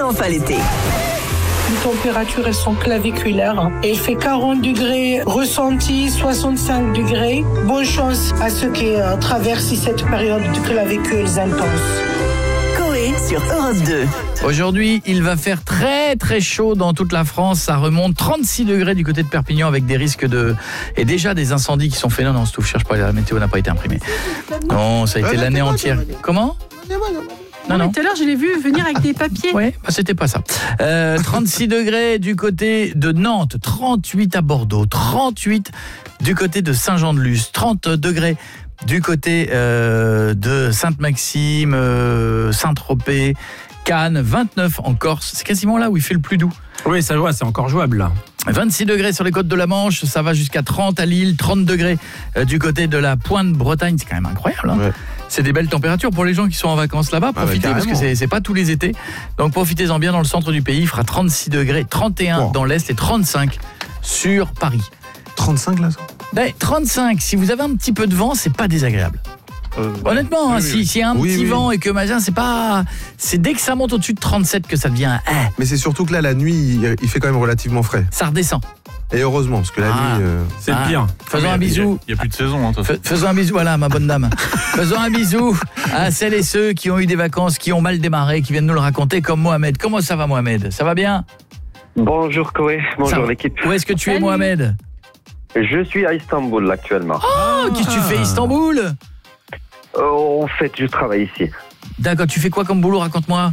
enfin l'été. Les températures, elles sont claviculaires. Et il fait 40 degrés ressenti, 65 degrés. Bonne chance à ceux qui traversent cette période de clavicules intenses. Coé sur Europe 2. Aujourd'hui, il va faire très très chaud dans toute la France. Ça remonte 36 degrés du côté de Perpignan avec des risques et déjà des incendies qui sont faits. Non, Stouff, cherche pas, la météo n'a pas été imprimée. Non, ça a été l'année entière. Comment ? Non, mais tout à l'heure, je l'ai vu venir avec des papiers. Oui, c'était pas ça. 36 degrés du côté de Nantes, 38 à Bordeaux, 38 du côté de Saint-Jean-de-Luz, 30 degrés du côté de Sainte-Maxime, Saint-Tropez, Cannes, 29 en Corse. C'est quasiment là où il fait le plus doux. Oui, ça c'est encore jouable là. 26 degrés sur les côtes de la Manche, ça va jusqu'à 30 à Lille, 30 degrés du côté de la Pointe-Bretagne, c'est quand même incroyable. Hein, ouais. C'est des belles températures pour les gens qui sont en vacances là-bas, profitez parce que c'est pas tous les étés. Donc profitez-en bien dans le centre du pays, il fera 36 degrés, 31 dans l'Est et 35 sur Paris. 35 là ça ? 35, si vous avez un petit peu de vent, c'est pas désagréable. Honnêtement, oui, s'il y a un petit vent et que machin, c'est dès que ça monte au-dessus de 37 que ça devient. Mais c'est surtout que là, la nuit, il fait quand même relativement frais. Ça redescend. Et heureusement, parce que la nuit, c'est le pire. Faisons un bisou. Il n'y a plus de saison. Hein, faisons un bisou, voilà, ma bonne dame. Faisons un bisou à celles et ceux qui ont eu des vacances, qui ont mal démarré, qui viennent nous le raconter, comme Mohamed. Comment ça va, Mohamed ? Ça va bien ? Bonjour, Koé. Bonjour, l'équipe. Où est-ce que tu es, Mohamed ? Je suis à Istanbul actuellement. Oh, qu'est-ce que tu fais à Istanbul ? En fait, je travaille ici. D'accord, tu fais quoi comme boulot, raconte-moi.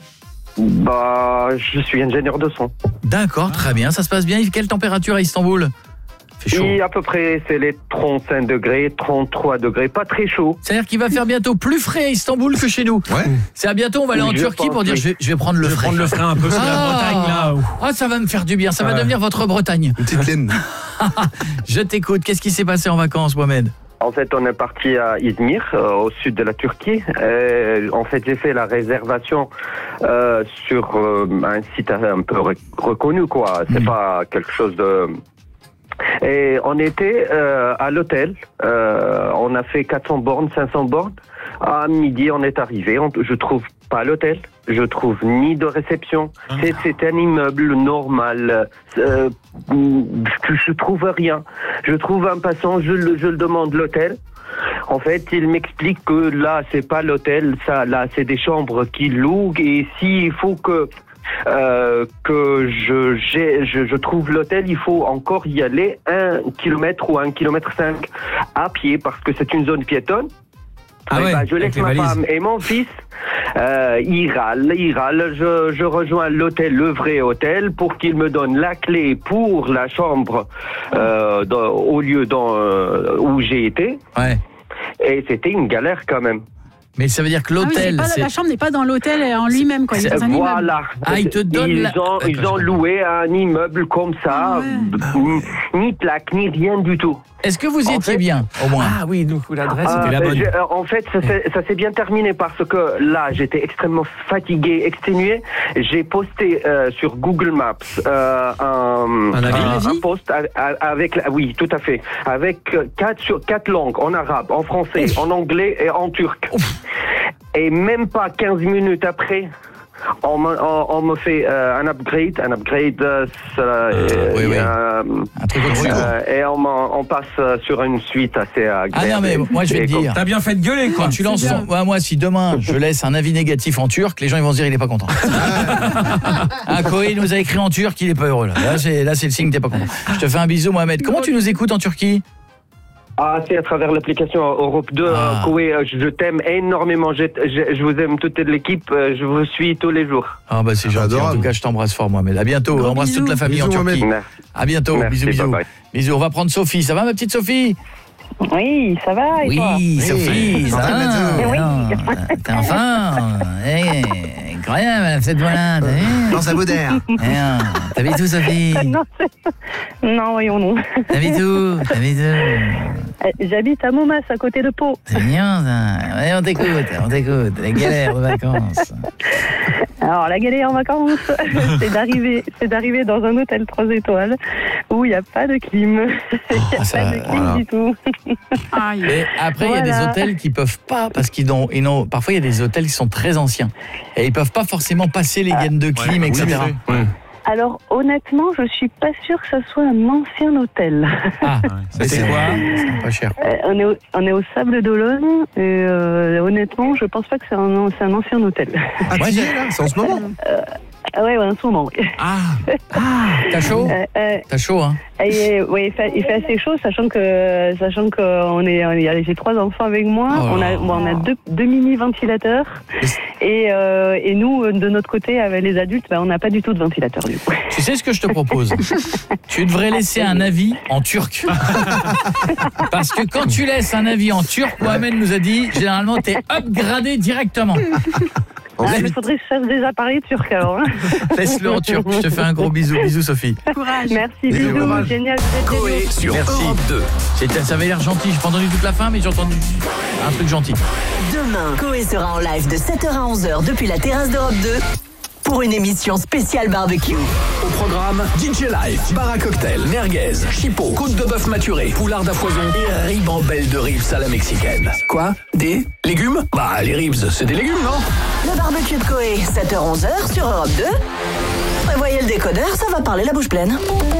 Je suis ingénieur de son. D'accord, très bien, ça se passe bien. Quelle température à Istanbul ? Fait chaud. Et à peu près, c'est les 35 degrés, 33 degrés, pas très chaud. C'est-à-dire qu'il va faire bientôt plus frais à Istanbul que chez nous. Ouais. C'est à bientôt, on va aller en Turquie pour dire je vais prendre le frais. Prendre le frais un peu sur la Bretagne là. Ah, ça va me faire du bien, ça va devenir votre Bretagne. Une petite laine. Je t'écoute, qu'est-ce qui s'est passé en vacances, Mohamed ? En fait, on est parti à Izmir, au sud de la Turquie. En fait, j'ai fait la réservation sur un site un peu reconnu, quoi. C'est pas quelque chose de... Et on était à l'hôtel. On a fait 400 bornes, 500 bornes. À midi, on est arrivé. Je trouve pas l'hôtel. Je trouve ni de réception. C'est un immeuble normal. Je trouve rien. Je trouve un passant. Je le demande l'hôtel. En fait, il m'explique que là, c'est pas l'hôtel. Ça, là, c'est des chambres qu'il loue. Et s'il faut que je trouve l'hôtel, il faut encore y aller 1 km ou 1,5 km à pied parce que c'est une zone piétonne. Je laisse ma femme et mon fils, ils râlent. Je rejoins l'hôtel, le vrai hôtel, pour qu'il me donne la clé pour la chambre au lieu où j'ai été. Ouais. Et c'était une galère quand même. Mais ça veut dire que l'hôtel... la chambre n'est pas dans l'hôtel en lui-même, quoi. Il est dans un immeuble. Ils te donnent ils ont loué un immeuble comme ça, ni plaque, ni rien du tout. Est-ce que vous y étiez bien, au moins ? Ah oui, donc l'adresse était la bonne. En fait, ça s'est bien terminé parce que là, j'étais extrêmement fatigué, exténué. J'ai posté sur Google Maps un post avec... Oui, tout à fait. Avec 4 langues, en arabe, en français, en anglais et en turc. Et même pas 15 minutes après... On me fait un upgrade, un truc et on passe sur une suite assez agréable. Ah non, mais moi je vais te dire, t'as bien fait de gueuler quand tu lances moi si demain je laisse un avis négatif en turc, les gens ils vont se dire il est pas content. Koé nous a écrit en turc, il est pas heureux là c'est le signe que t'es pas content. Je te fais un bisou, Mohamed. Comment tu nous écoutes en Turquie ? C'est à travers l'application Europe 2. Koé, je t'aime énormément. Je vous aime toute l'équipe. Je vous suis tous les jours. C'est gentil. En tout cas, je t'embrasse fort, Mohamed. À bientôt. On embrasse toute la famille en Turquie. À bientôt. Merci, bisous. Bye. Bisous. On va prendre Sophie. Ça va, ma petite Sophie ? Oui, ça va. Et toi ? Sophie, ça va. Oui. T'es enfin incroyable, cette voix-là. Dans sa baudère. T'habites où, Sophie ? Non, voyons, non. T'habites où ? J'habite à Momas, à côté de Pau. C'est mignon, ça. Ouais, on t'écoute. Les galères de vacances. Alors, la galère en vacances, c'est d'arriver dans un hôtel 3 étoiles où il n'y a pas de clim. Il n'y a pas de clim du tout. Et après, il y a des hôtels qui peuvent pas, parce parfois, il y a des hôtels qui sont très anciens. Et ils peuvent pas forcément passer les gaines de clim, etc. Alors, honnêtement, je suis pas sûre que ça soit un ancien hôtel. Ah, c'est quoi? C'est pas cher. On est au Sable d'Olonne et honnêtement, je pense pas que c'est un ancien hôtel. Ah, tu y es là? C'est en ce moment? Ouais, en ce moment, oui. T'as chaud? T'as chaud, hein? Oui, il fait assez chaud, sachant que j'ai 3 enfants avec moi. On a deux mini ventilateurs. Et nous, de notre côté, avec les adultes, on n'a pas du tout de ventilateur, du coup. Tu sais ce que je te propose? Tu devrais laisser un avis en turc. Parce que quand tu laisses un avis en turc, Mohamed nous a dit, généralement, t'es upgradé directement. Il faudrait que je fasse des appareils turcs alors. Laisse-le en turc, je te fais un gros bisou. Bisous Sophie. Courage. Merci, bisous, génial. Coé sur Europe 2. Ça avait l'air gentil, j'ai pas entendu toute la fin mais j'ai entendu un truc gentil. Demain, Coé sera en live de 7h à 11h depuis la terrasse d'Europe 2 pour une émission spéciale barbecue. Au programme, DJ Live, bar à cocktail, merguez, chipot, côte de bœuf maturée, poulard à foison et ribambelle de ribs à la mexicaine. Quoi? Des légumes? Bah, les ribs, c'est des légumes, non? Le barbecue de Coé, 7h-11h sur Europe 2. Prévoyez le décodeur, ça va parler la bouche pleine.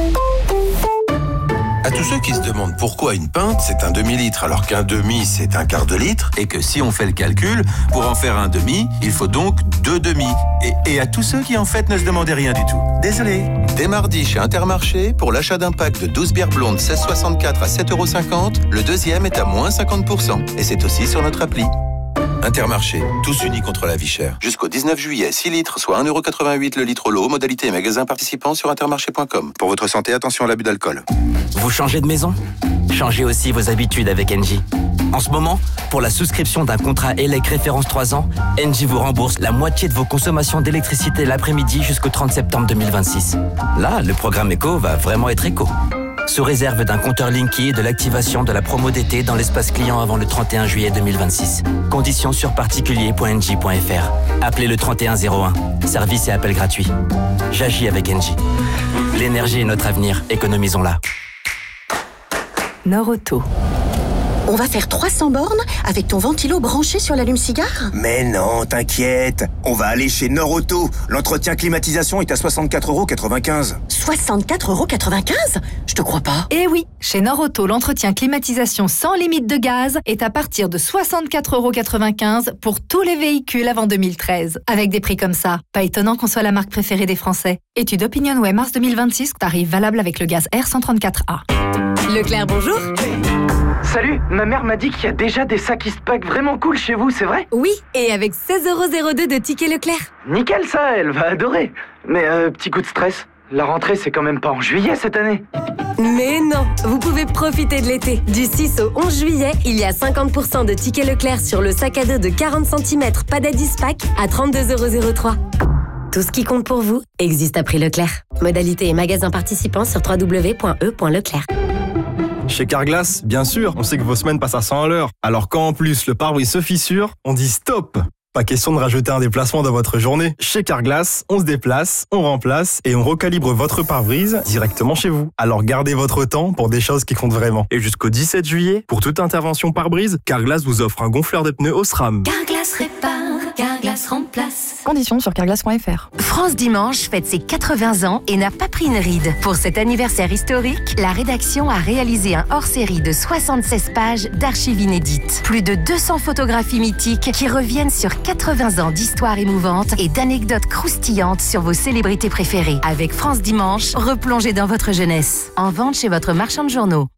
À tous ceux qui se demandent pourquoi une pinte, c'est un demi-litre, alors qu'un demi, c'est un quart de litre, et que si on fait le calcul, pour en faire un demi, il faut donc 2 demi. Et à tous ceux qui, en fait, ne se demandaient rien du tout. Désolé. Dès mardi, chez Intermarché, pour l'achat d'un pack de 12 bières blondes 16,64 à 7,50 €, le deuxième est à moins 50%. Et c'est aussi sur notre appli. Intermarché, tous unis contre la vie chère. Jusqu'au 19 juillet, 6 litres, soit 1,88 € le litre au lot. Modalité et magasin participants sur intermarché.com. Pour votre santé, attention à l'abus d'alcool. Vous changez de maison? Changez aussi vos habitudes avec Engie. En ce moment, pour la souscription d'un contrat ELEC référence 3 ans, Engie vous rembourse la moitié de vos consommations d'électricité l'après-midi jusqu'au 30 septembre 2026. Là, le programme éco va vraiment être éco. Sous réserve d'un compteur Linky et de l'activation de la promo d'été dans l'espace client avant le 31 juillet 2026. Conditions sur particulier.engie.fr. Appelez le 3101. Service et appel gratuit. J'agis avec Engie. L'énergie est notre avenir. Économisons-la. Norauto. On va faire 300 bornes avec ton ventilo branché sur l'allume-cigare? Mais non, t'inquiète. On va aller chez Norauto. L'entretien climatisation est à 64,95 €. 64,95 €? Je te crois pas. Eh oui, chez Norauto, l'entretien climatisation sans limite de gaz est à partir de 64,95 € pour tous les véhicules avant 2013. Avec des prix comme ça, pas étonnant qu'on soit la marque préférée des Français. Étude OpinionWay mars 2026, tarif valable avec le gaz R134A. Leclerc, bonjour. Salut, ma mère m'a dit qu'il y a déjà des sacs Eastpak vraiment cool chez vous, c'est vrai? Oui, et avec 16,02 € de tickets Leclerc. Nickel ça, elle va adorer. Mais petit coup de stress, la rentrée c'est quand même pas en juillet cette année. Mais non, vous pouvez profiter de l'été. Du 6 au 11 juillet, il y a 50% de tickets Leclerc sur le sac à dos de 40 cm Padad Eastpak à 32,03 €. Tout ce qui compte pour vous existe à prix Leclerc. Modalité et magasin participants sur www.e.leclerc. Chez Carglass, bien sûr, on sait que vos semaines passent à 100 à l'heure. Alors quand en plus le pare-brise se fissure, on dit stop. Pas question de rajouter un déplacement dans votre journée. Chez Carglass, on se déplace, on remplace et on recalibre votre pare-brise directement chez vous. Alors gardez votre temps pour des choses qui comptent vraiment. Et jusqu'au 17 juillet, pour toute intervention pare-brise, Carglass vous offre un gonfleur de pneus Osram. Carglass répare, Carglass remplace. Conditions sur carglass.fr. France Dimanche fête ses 80 ans et n'a pas pris une ride. Pour cet anniversaire historique, la rédaction a réalisé un hors-série de 76 pages d'archives inédites. Plus de 200 photographies mythiques qui reviennent sur 80 ans d'histoires émouvantes et d'anecdotes croustillantes sur vos célébrités préférées. Avec France Dimanche, replongez dans votre jeunesse. En vente chez votre marchand de journaux.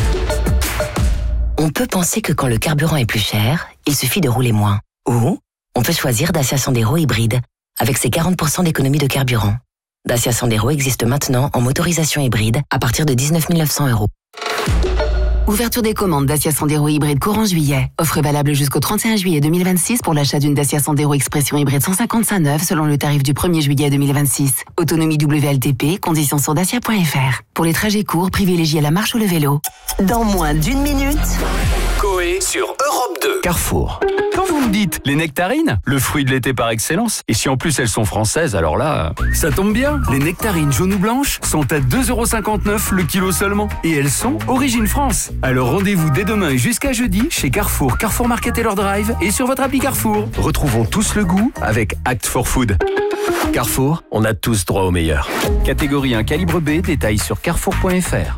On peut penser que quand le carburant est plus cher, il suffit de rouler moins. Ou on peut choisir Dacia Sandero hybride, avec ses 40% d'économie de carburant. Dacia Sandero existe maintenant en motorisation hybride à partir de 19 900 €. Ouverture des commandes Dacia Sandero hybride courant juillet. Offre valable jusqu'au 31 juillet 2026 pour l'achat d'une Dacia Sandero Expression hybride 155 neuve selon le tarif du 1er juillet 2026. Autonomie WLTP, conditions sur dacia.fr. Pour les trajets courts, privilégiez la marche ou le vélo. Dans moins d'1 minute, Coé sur Europe 2. Carrefour. Quand vous me dites les nectarines, le fruit de l'été par excellence, et si en plus elles sont françaises, alors là, ça tombe bien. Les nectarines jaunes ou blanches sont à 2,59 € le kilo seulement. Et elles sont origine France. Alors rendez-vous dès demain et jusqu'à jeudi chez Carrefour, Carrefour Market et leur drive et sur votre appli Carrefour. Retrouvons tous le goût avec Act for Food. Carrefour, on a tous droit au meilleur. Catégorie 1 calibre B, détails sur carrefour.fr.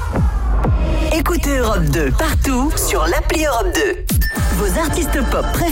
Écoutez Europe 2 partout sur l'appli Europe 2. Vos artistes pop préférés.